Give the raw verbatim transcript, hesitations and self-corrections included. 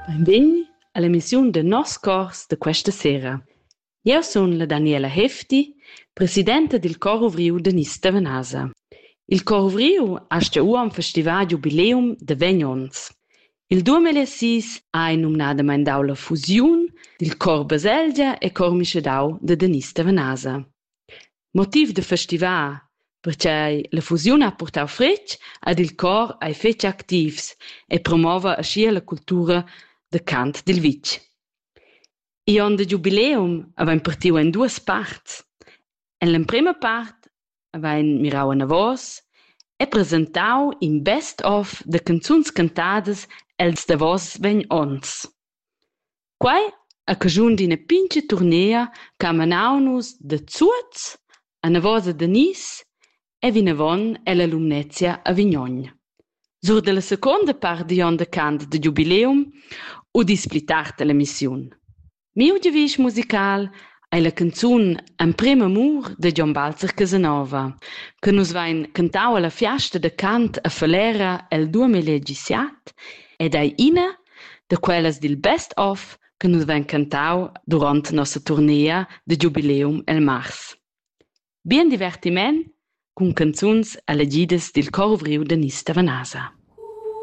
Benvenuti all'emissione del nostro corso di questa sera. Io sono la Daniela Hefti, presidente del Coro Vriu de Nista Venasa. Il Coro Vriu ha già un festival jubileum de venti anni. Il duemilasei ha nominato la fusione del Cor Baselgia e Cor Mischedau de de Nista Venasa. Motiv del festival perché la fusione ha portato freccia ed il cor ai feci attivs e promuove ascia la cultura de cant del vitg. I on de jubileum avain partiu in due parts. En la prima part avain mirau a voz e presentau in best of de canzuns cantadas els da vos vegn ons. Quai a cagiun d'ina pincha turnea ca manaunus de Zuoz a Navosa de Nis e Vinavon e la Lumnezia a Vignogn. Sur de la seconda part di on de cant de jubileum u displitarta la mission. Miu giavisch musical è la canzun An prem amur de Gian Balzer Casanova, che nus vain cantau alla fiasta de cant a Falera el duemiladiciassette ed è ina de quellas del best of che nus vain cantau durant nostra turnea de jubileum el mars. Bien divertiment cun canzuns allegidas del Coro Vriu de Nista Venasa.